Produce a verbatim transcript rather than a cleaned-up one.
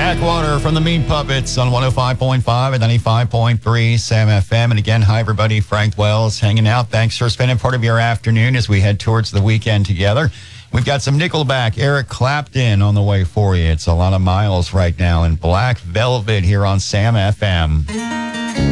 Backwater from the Mean Puppets on one oh five point five and ninety-five point three Sam F M. And again, hi, everybody. Frank Wells hanging out. Thanks for spending part of your afternoon as we head towards the weekend together. We've got some Nickelback, Eric Clapton on the way for you. It's a lot of miles right now in Black Velvet here on Sam F M.